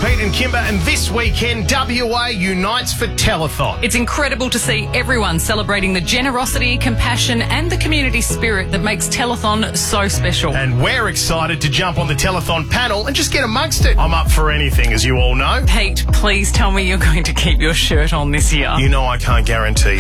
Pete and Kimber, and this weekend, WA unites for Telethon. It's incredible to see everyone celebrating the generosity, compassion and the community spirit that makes Telethon so special. And we're excited to jump on the Telethon panel and just get amongst it. I'm up for anything, as you all know. Pete, please tell me you're going to keep your shirt on this year. You know I can't guarantee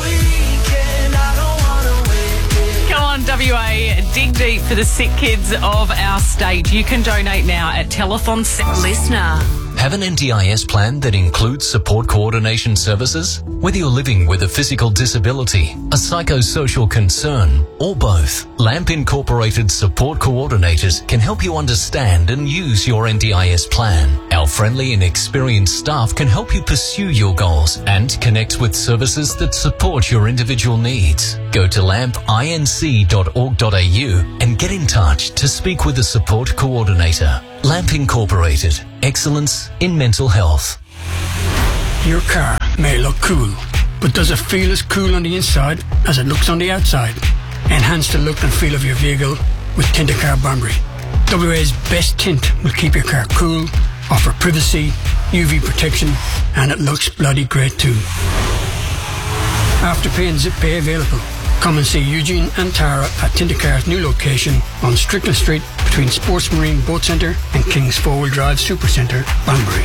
that. Come on, WA, dig deep for the sick kids of our state. You can donate now at Telethon. Listener. Have an NDIS plan that includes support coordination services? Whether you're living with a physical disability, a psychosocial concern, or both, LAMP Incorporated support coordinators can help you understand and use your NDIS plan. Our friendly and experienced staff can help you pursue your goals and connect with services that support your individual needs. Go to lampinc.org.au and get in touch to speak with a support coordinator. LAMP Incorporated. Excellence in mental health. Your car may look cool, but does it feel as cool on the inside as it looks on the outside? Enhance the look and feel of your vehicle with Tint a Car Banbury. WA's best tint will keep your car cool, offer privacy, UV protection, and it looks bloody great too. Afterpay and ZipPay available. Come and see Eugene and Tara at Tint a Car's new location on Strickland Street between Sports Marine Boat Centre and King's 4-Wheel Drive Supercentre, Banbury.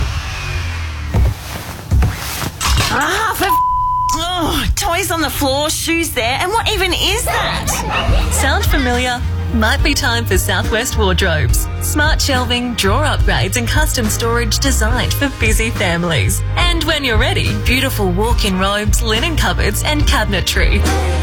Toys on the floor, shoes there, and what even is that? Sound familiar? Might be time for Southwest Wardrobes. Smart shelving, drawer upgrades and custom storage designed for busy families. And when you're ready, beautiful walk-in robes, linen cupboards and cabinetry.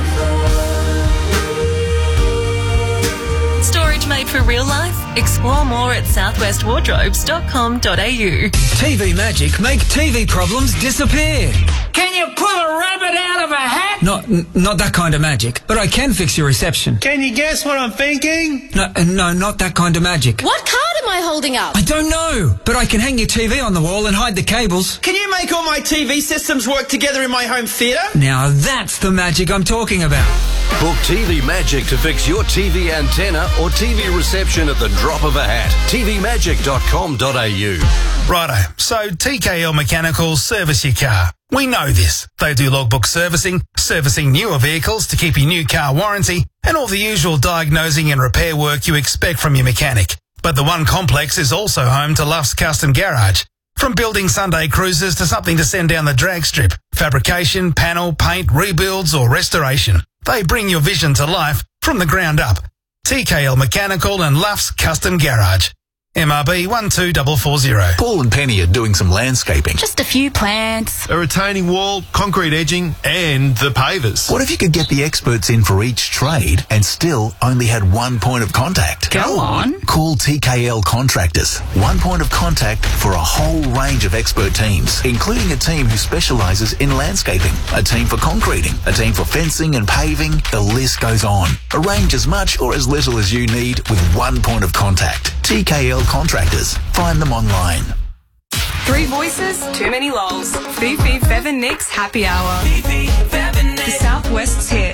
Storage made for real life? Explore more at southwestwardrobes.com.au. TV Magic make TV problems disappear. Can you pull a rabbit out of a hat? Not that kind of magic, but I can fix your reception. Can you guess what I'm thinking? No, not that kind of magic. What card am I holding up? I don't know, but I can hang your TV on the wall and hide the cables. Can you make all my TV systems work together in my home theatre? Now that's the magic I'm talking about. Book TV Magic to fix your TV antenna or TV reception at the drop of a hat. tvmagic.com.au. Righto, so TKL Mechanical service your car. We know this. They do logbook servicing, servicing newer vehicles to keep your new car warranty, and all the usual diagnosing and repair work you expect from your mechanic. But the One Complex is also home to Luff's Custom Garage. From building Sunday cruisers to something to send down the drag strip, fabrication, panel, paint, rebuilds or restoration. They bring your vision to life from the ground up. TKL Mechanical and Luff's Custom Garage. MRB 12440. Paul and Penny are doing some landscaping. Just a few plants. A retaining wall, concrete edging, and the pavers. What if you could get the experts in for each trade and still only had one point of contact? Go on. Call TKL Contractors. One point of contact for a whole range of expert teams, including a team who specialises in landscaping, a team for concreting, a team for fencing and paving. The list goes on. Arrange as much or as little as you need with one point of contact. TKL Contractors. Find them online. Three voices, too many lols. Fifi, Fev and Nick's happy hour. Fifi, Fev and Nick. The Southwest's hit.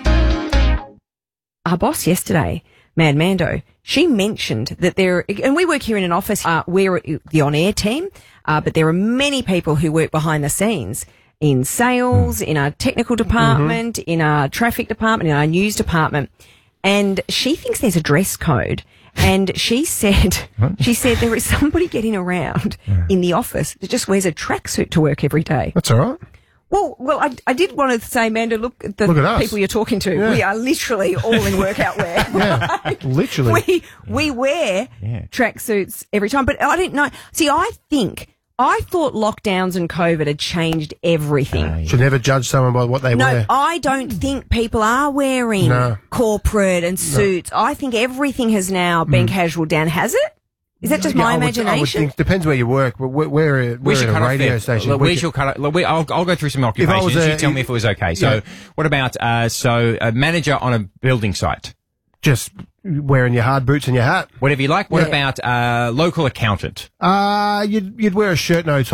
Our boss yesterday, Mad Mando, she mentioned that there, and we work here in an office, we're the on-air team, but there are many people who work behind the scenes in sales, in our technical department, in our traffic department, in our news department. And she thinks there's a dress code. And she said there is somebody getting around in the office that just wears a tracksuit to work every day. That's all right. Well, I did want to say, Amanda, look at the people you're talking to. Yeah. We are literally all in workout wear. Yeah, literally. We wear tracksuits every time, but I didn't know. See, I thought lockdowns and COVID had changed everything. Should never judge someone by what they wear. No, I don't think people are wearing corporate and suits. I think everything has now been casual down. Has it? Is that just my imagination? I would think, depends where you work. We're at a radio station. I'll go through some occupations. You tell me if it was okay. So what about a manager on a building site? Just wearing your hard boots and your hat. Whatever you like. What about local accountant? You'd wear a shirt, no tie.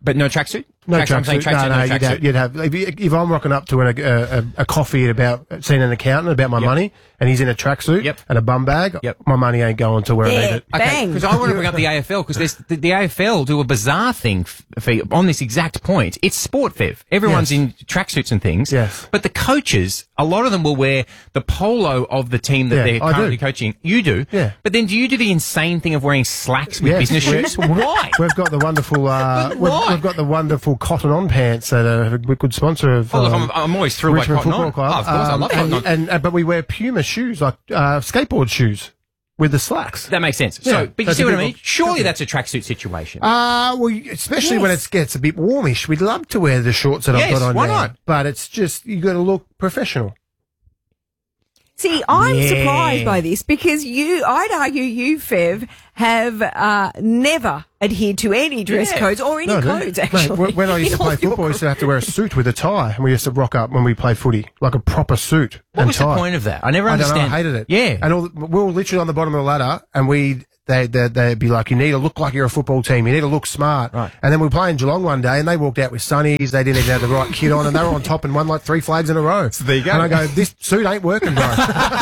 But no tracksuit? No tracksuit. No, you'd have if I'm rocking up to a coffee about seeing an accountant about my money, and he's in a tracksuit and a bum bag, my money ain't going to where I need it. Okay, because I want to bring up the AFL, because the AFL do a bizarre thing on this exact point. It's sport, Fev. Everyone's in tracksuits and things. Yes. But the coaches, a lot of them will wear the polo of the team that they're currently coaching. You do. Yeah. But then do you do the insane thing of wearing slacks with business shoes? Why? We've got the wonderful we've got the wonderful Cotton On pants that are a good sponsor of I'm always thrilled Richmond by Cotton Football On. Club. Oh, of course, I love Cotton On. But we wear Puma shoes, like skateboard shoes, with the slacks. That makes sense. Yeah, So, but you see what I mean? Surely that's a tracksuit situation. Well, especially when it gets a bit warmish, we'd love to wear the shorts that I've got on why now. not? But it's just, you got to look professional. See, I'm surprised by this because I'd argue you, Fev, have never adhered to any dress codes or any codes, actually. Mate, when I used to play football, I used to have to wear a suit with a tie, and we used to rock up when we played footy, like a proper suit What was the point of that? I never understand. I hated it. Yeah. And we were literally on the bottom of the ladder, and they'd be like, you need to look like you're a football team. You need to look smart. Right. And then we were playing Geelong one day, and they walked out with sunnies. They didn't even have the right kit on, and they were on top and won like 3 flags in a row. So there you go. And I go, this suit ain't working, bro.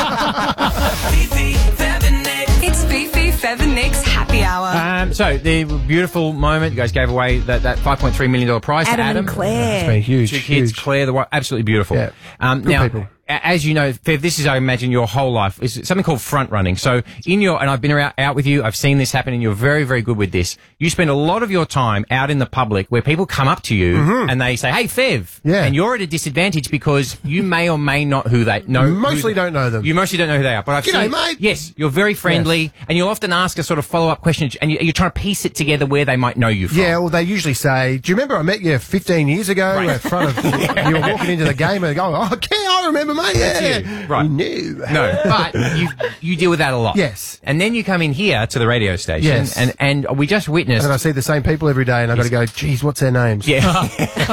It's Fifi, Fev and Nick's happy hour. So the beautiful moment, you guys gave away that $5.3 million prize to Adam. And Claire. It's been huge. 2 kids, huge. Claire, the wife, absolutely beautiful. Yeah. Now, people. as you know, Fev, this is, I imagine, your whole life. Is something called front running. So and I've been out with you, I've seen this happen, and you're very, very good with this. You spend a lot of your time out in the public where people come up to you and they say, hey, Fev. Yeah. And you're at a disadvantage because you may or may not who they know. Mostly don't know them. You mostly don't know who they are. But I've G'day, seen, mate. Yes, you're very friendly, and you'll often ask a sort of follow-up question, and you're trying to piece it together where they might know you from. Yeah, well, they usually say, do you remember I met you 15 years ago in front of, you were walking into the game and go, I remember, mate. Yeah. Right. No, but you deal with that a lot. Yes. And then you come in here to the radio station, Yes. and we just witnessed. And I see the same people every day, and I've got to go, geez, what's their names? Yeah.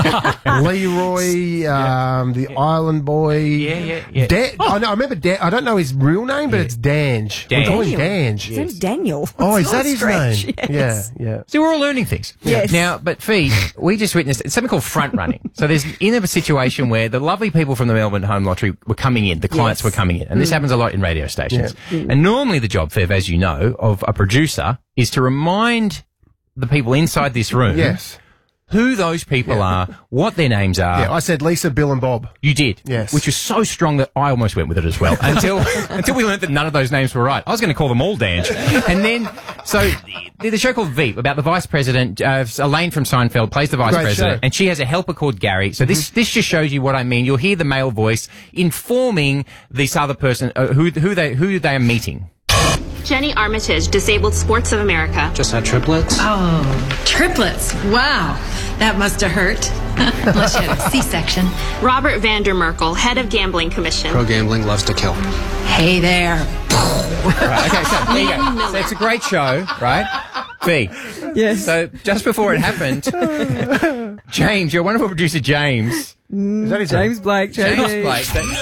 Leroy, the Island Boy. Yeah. I remember I don't know his real name, but it's Dange. We call him Dange. His name's Daniel. Oh, is that Not his Stretch, name? yes. Yeah. See, we're all learning things. Yes. Now, but Fee, we just witnessed something called front running. So there's in a situation where the lovely people from the Melbourne Home Lottery were coming in, the clients were coming in, and this happens a lot in radio stations. And normally the job, Fev, as you know, of a producer is to remind the people inside this room who those people are, what their names are. Yeah, I said Lisa, Bill and Bob. You did? Yes. Which was so strong that I almost went with it as well, until we learned that none of those names were right. I was going to call them all Dange. And then, so there's a show called Veep about the vice president, Elaine from Seinfeld plays the vice president, show. and she has a helper called Gary. So this just shows you what I mean. You'll hear the male voice informing this other person who they are meeting. Jenny Armitage, Disabled Sports of America. Just had triplets? Oh, triplets. Wow. That must have hurt. Unless you had a C-section. Robert Vandermerkel, Head of Gambling Commission. Pro gambling loves to kill. Hey there. Right, okay, so there you go. So it's a great show, right? B. Yes. So just before it happened, James, your wonderful producer James. Is that his James name? Blake. James Blake.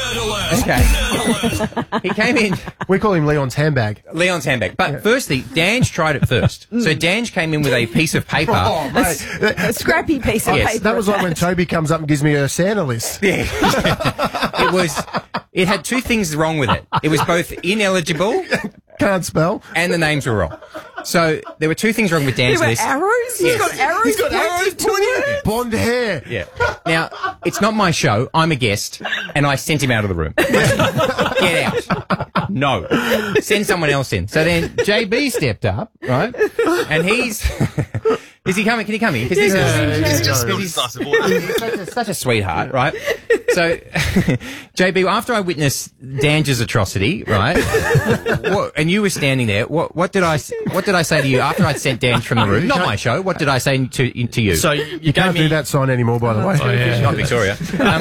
Okay. He came in. We call him Leon's handbag. Leon's handbag. But firstly, Dange tried it first. So Dange came in with a piece of paper. Oh, mate. A scrappy piece of paper. That was like when Toby comes up and gives me a Santa list. Yeah. It had two things wrong with it. It was both ineligible. Can't spell. And the names were wrong. So there were two things wrong with Dan's There were list. arrows? He's got arrows. He's got arrows pointing. Blonde hair. Yeah. Now, it's not my show. I'm a guest. And I sent him out of the room. Get out. No. Send someone else in. So then JB stepped up, right? And he's... Is he coming? Can he come here? Because he's such a sweetheart, right? So, JB, after I witnessed Dange's atrocity, right, and you were standing there, what did I say to you after I'd sent Dange from the room? Not my show. What did I say to you? So you can't do that sign anymore, by the way. Oh, yeah. Not Victoria.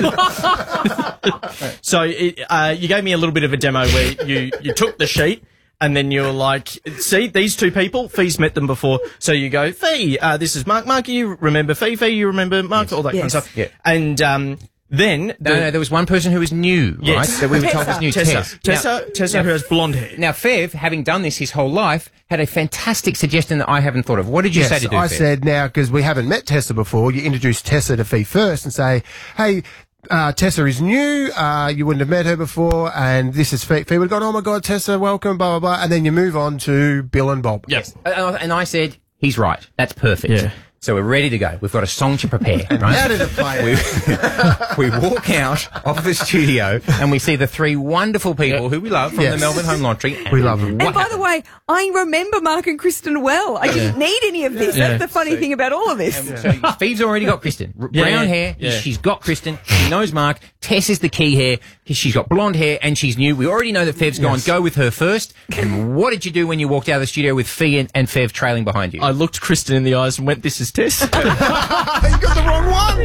So you gave me a little bit of a demo where you took the sheet. And then you're like, see, these two people, Fee's met them before. So you go, Fee, this is Mark. Mark, you remember Fee? Fee, you remember Mark? All that kind of stuff. Yeah. And Then No, there was one person who was new, Yes. right? That we were told was new. Tessa, who has blonde hair. Now, Fev, having done this his whole life, had a fantastic suggestion that I haven't thought of. What did you say to do, I Fev? said now, because we haven't met Tessa before, you introduce Tessa to Fee first and say, hey, Tessa is new, you wouldn't have met her before, and this is Fee. Fee would have gone, oh my God, Tessa, welcome, blah, blah, blah, and then you move on to Bill and Bob. Yes. And I said, he's right. That's perfect. Yeah. So we're ready to go. We've got a song to prepare, right? How did it play? We walk out of the studio and we see the three wonderful people who we love from the Melbourne Home Lottery. We love them. And by the way, I remember Mark and Kristen well. I didn't need any of this. That's the funny thing about all of this. So Feve's already got Kristen. Brown hair. Yeah. She's got Kristen. She knows Mark. Tess is the key here. She's got blonde hair and she's new. We already know that Fev's gone. Go with her first. And what did you do when you walked out of the studio with Fee and Fev trailing behind you? I looked Kristen in the eyes and went, "This is Tess." You got the wrong one.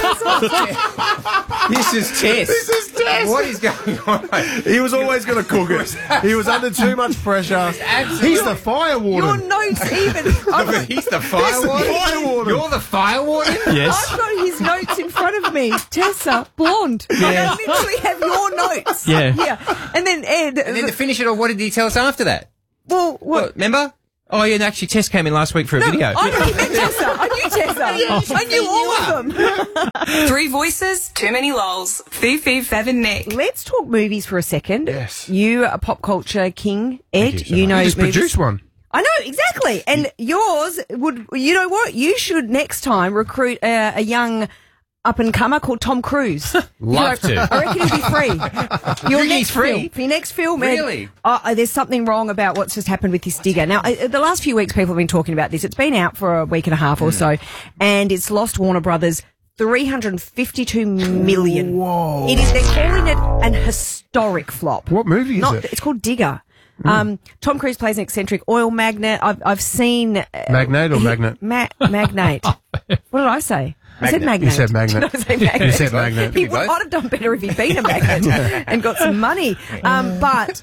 This is Tess. This is Tess. What is going on? He was always going to cook it. He was under too much pressure. He's the fire warden. Your notes even. He's the fire warden. You're the fire warden? Yes. I've got his notes in front of me. Tessa, blonde. I literally have your notes. Yeah. And then Ed. And then to finish it off, what did he tell us after that? Well, what? Remember? Oh, yeah, and actually, Tess came in last week for a video. I knew Tessa. I knew Tessa. I knew all of them. 3 voices, too many lols. Fifi, Fev and Nick. Let's talk movies for a second. Yes. You are a pop culture king, Ed. You know You just movies. produced one. I know, exactly. And yours would, you know what? You should next time recruit a young up-and-comer called Tom Cruise. Love to. I reckon he'll be free. Your next film. For your next film, Ed, Really? there's something wrong about what's just happened with this digger. Now, the last few weeks people have been talking about this. It's been out for a week and a half or so, and it's lost Warner Brothers $352 million. Whoa. They're calling it an historic flop. What movie is it? It's called Digger. Tom Cruise plays an eccentric oil magnate. I've seen... Magnate or magnet? Magnate. What did I say? I said magnate. You said magnet. Did I say magnate? You said magnet. He might have done better if he'd been a magnet and got some money. But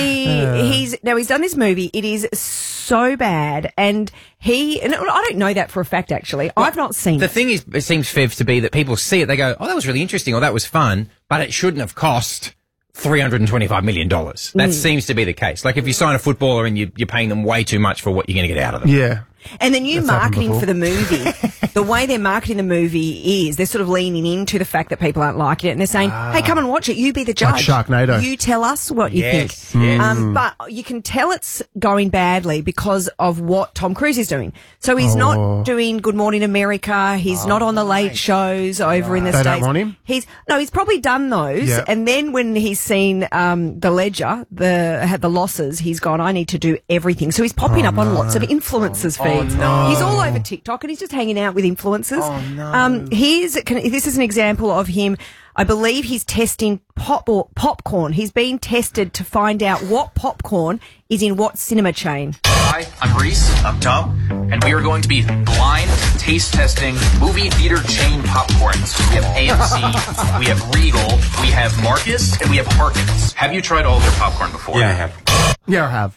he's done this movie. It is so bad, and I don't know that for a fact. Actually, I've not seen The it. thing is, it seems, Fev, to be that people see it, they go, "Oh, that was really interesting," or "That was fun," but it shouldn't have cost $325 million. That seems to be the case. Like if you sign a footballer and you're paying them way too much for what you're going to get out of them. Yeah. And the new That's happened marketing before. for the movie, the way they're marketing the movie is they're sort of leaning into the fact that people aren't liking it, and they're saying, "Hey, come and watch it. You be the judge. Like Sharknado. You tell us what you Yes, think." yes. But you can tell it's going badly because of what Tom Cruise is doing. So he's not doing Good Morning America. He's not on the late shows over in the They States. don't want him? He's probably done those, Yeah. and then when he's seen the ledger, had the losses, he's gone, "I need to do everything." So he's popping up on lots of influencers' feeds. He's all over TikTok and he's just hanging out with influencers. Oh, no. This is an example of him. I believe he's testing popcorn. He's being tested to find out what popcorn is in what cinema chain. Hi, I'm Reese. I'm Tom. And we are going to be blind taste testing movie theater chain popcorns. We have AMC, we have Regal, we have Marcus, and we have Harkins. Have you tried all their popcorn before? Yeah, I have. Yeah, I have.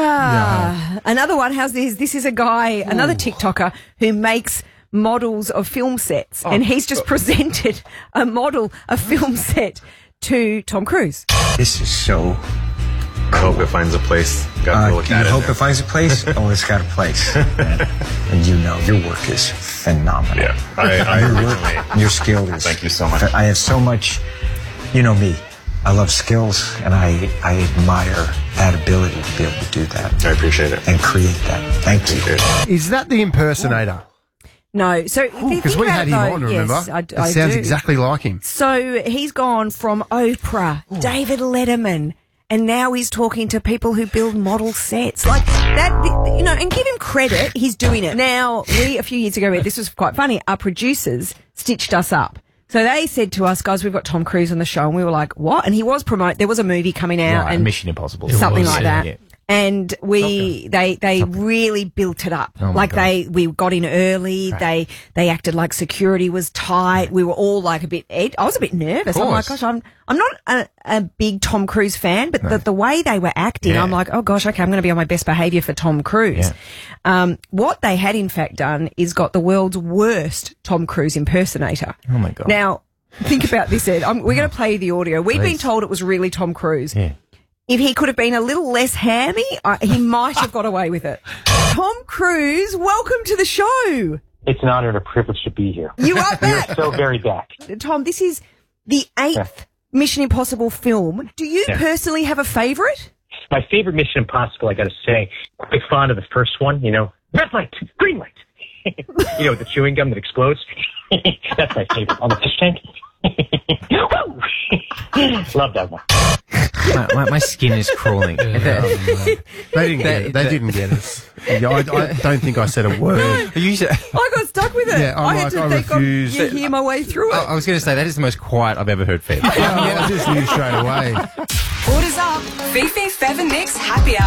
Another one. How's this? This is a guy, another TikToker who makes models of film sets, and he's just presented a model of film set to Tom Cruise. This is so. I hope it finds a place. Gotta look You at hope it finds a place? Oh, it's got a place. And you know, your work is phenomenal. Yeah, I your originally. work, your skill is. Thank you so much. I have so much. You know me. I love skills, and I admire that ability to be able to do that. I appreciate it. And create that. Thank you. Is that the impersonator? No, so Because we had him on, remember? Yes, it I sounds do. exactly like him. So he's gone from Oprah, David Letterman, and now he's talking to people who build model sets. Like that, you know, and give him credit, he's doing it. Now, a few years ago, this was quite funny, our producers stitched us up. So they said to us, "Guys, we've got Tom Cruise on the show," and we were like, "What?" And he was there was a movie coming out, Right, and Mission Impossible. something like Yeah, that. yeah. And they really built it up. Oh my God. We got in early. Right. They acted like security was tight. We were all like I was a bit nervous. I'm like, gosh, I'm not a big Tom Cruise fan, but the way they were acting, I'm like, oh gosh, okay, I'm going to be on my best behavior for Tom Cruise. Yeah. What they had in fact done is got the world's worst Tom Cruise impersonator. Oh my God. Now, Think about this, Ed. We're going to play the audio. We'd been told it was really Tom Cruise. Yeah. If he could have been a little less hammy, he might have got away with it. Tom Cruise, welcome to the show. It's an honor and a privilege to be here. You are back. You're so very back. Tom, this is the 8th Mission Impossible film. Do you personally have a favourite? My favorite Mission Impossible, I got to say, quite fond of the first one, you know, red light, green light. You know, with the chewing gum that explodes. That's my favorite. On the fish tank. Love that one. My skin is crawling. They didn't get us. I don't think I said a word. I got stuck with it. Yeah, I had to refused. hear my way through it. I was going to say, that is the most quiet I've ever heard Fev. I just knew straight away. Orders up. Fifi, Fev and Nick's Happy Hour.